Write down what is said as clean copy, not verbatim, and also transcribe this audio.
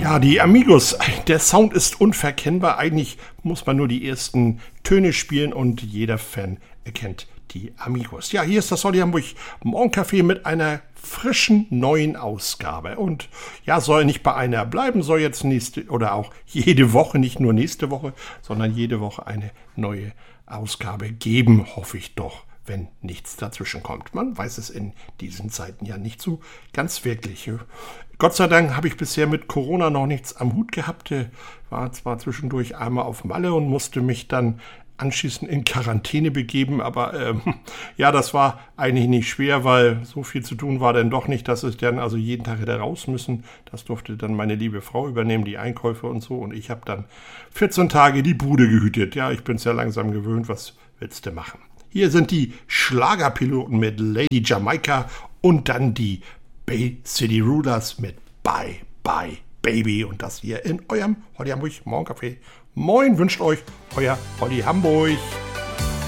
Ja, die Amigos, der Sound ist unverkennbar. Eigentlich muss man nur die ersten Töne spielen und jeder Fan erkennt die Amigos. Ja, hier ist das Olli Hamburg Morgencafé mit einer frischen neuen Ausgabe. Und ja, soll nicht bei einer bleiben, soll jetzt nächste oder auch jede Woche, nicht nur nächste Woche, sondern jede Woche eine neue Ausgabe geben, hoffe ich doch, wenn nichts dazwischen kommt. Man weiß es in diesen Zeiten ja nicht so ganz wirklich. Gott sei Dank habe ich bisher mit Corona noch nichts am Hut gehabt. War zwar zwischendurch einmal auf Malle und musste mich dann anschließend in Quarantäne begeben, aber ja, das war eigentlich nicht schwer, weil so viel zu tun war dann doch nicht, dass ich dann also jeden Tag hätte raus müssen. Das durfte dann meine liebe Frau übernehmen, die Einkäufe und so, und ich habe dann 14 Tage die Bude gehütet. Ja, ich bin es ja langsam gewöhnt, was willst du machen? Hier sind die Schlagerpiloten mit Lady Jamaika und dann die Bay City Rollers mit Bye Bye Baby, und das hier in eurem Olli Hamburg Morgencafé. Moin, wünscht euch euer Olli Hamburg.